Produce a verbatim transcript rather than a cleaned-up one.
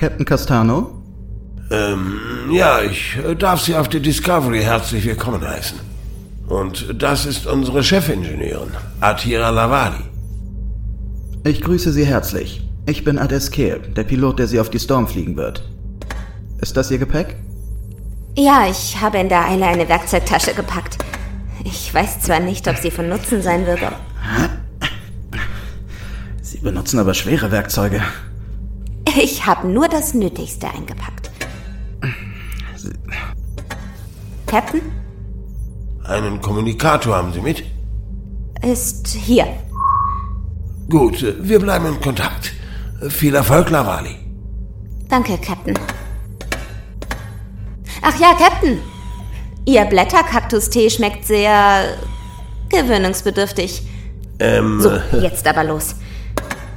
Captain Castano? Ähm, ja, ich darf Sie auf der Discovery herzlich willkommen heißen. Und das ist unsere Chefingenieurin, Atira Lavali. Ich grüße Sie herzlich. Ich bin Ades Kehl, der Pilot, der Sie auf die Storm fliegen wird. Ist das Ihr Gepäck? Ja, ich habe in der Eile eine Werkzeugtasche gepackt. Ich weiß zwar nicht, ob sie von Nutzen sein wird. Sie benutzen aber schwere Werkzeuge. Ich habe nur das Nötigste eingepackt. Sie Captain? Einen Kommunikator haben Sie mit? Ist hier. Gut, wir bleiben in Kontakt. Viel Erfolg, Lavali. Danke, Captain. Ach ja, Captain. Ihr Blätterkaktustee schmeckt sehr gewöhnungsbedürftig. Ähm... So, jetzt aber los.